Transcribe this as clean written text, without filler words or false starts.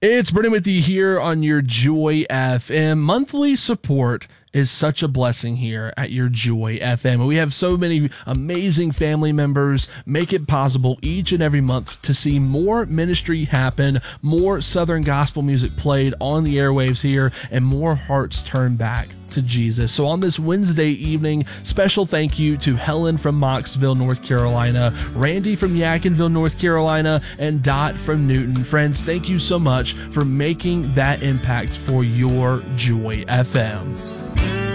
It's Brennan with you here on your Joy FM. Monthly support is such a blessing here at your Joy FM. We have so many amazing family members make it possible each and every month to see more ministry happen, more Southern gospel music played on the airwaves here, and more hearts turned back to Jesus. So on this Wednesday evening, special thank you to Helen from Mocksville, North Carolina, Randy from Yadkinville, North Carolina, and Dot from Newton. Friends, thank you so much for making that impact for your Joy FM.